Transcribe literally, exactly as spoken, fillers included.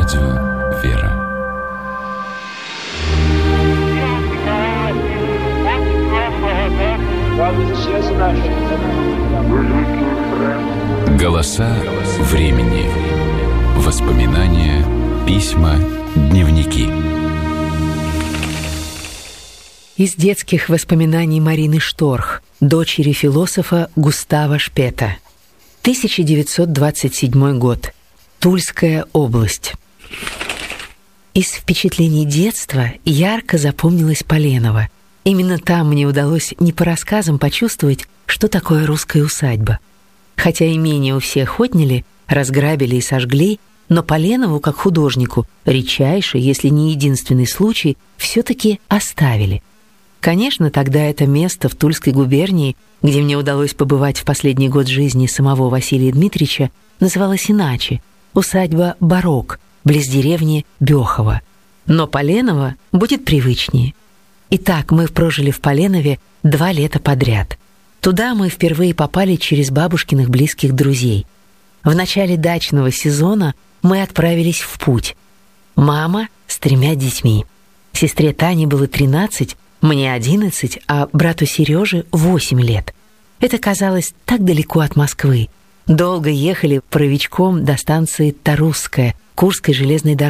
Радио «Вера». Голоса времени. Воспоминания, письма, дневники. Из детских воспоминаний Марины Шторх, дочери философа Густава Шпета. тысяча девятьсот двадцать седьмой год. Тульская область. Из впечатлений детства ярко запомнилась Поленово. Именно там мне удалось не по рассказам почувствовать, что такое русская усадьба. Хотя имение у всех отняли, разграбили и сожгли, но Поленову, как художнику, редчайший, если не единственный случай, все-таки оставили. Конечно, тогда это место в Тульской губернии, где мне удалось побывать в последний год жизни самого Василия Дмитриевича, называлось иначе — усадьба Барок, близ деревни Бёхово. Но Поленово будет привычнее. Итак, мы прожили в Поленове два лета подряд. Туда мы впервые попали через бабушкиных близких друзей. В начале дачного сезона мы отправились в путь. Мама с тремя детьми. Сестре Тане было тринадцать, мне одиннадцать, а брату Сереже восемь лет. Это казалось так далеко от Москвы. Долго ехали паровичком до станции Тарусская, Курской железной дороги.